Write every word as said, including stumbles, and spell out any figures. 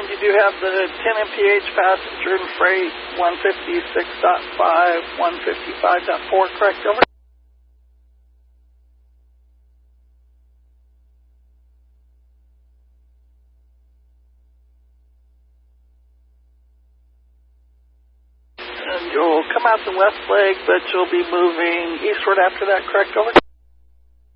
And you do have the ten M P H passenger and freight one fifty-six point five, one fifty-five point four, correct? Over. And you'll come out the west leg, but you'll be moving eastward after that, correct? Over.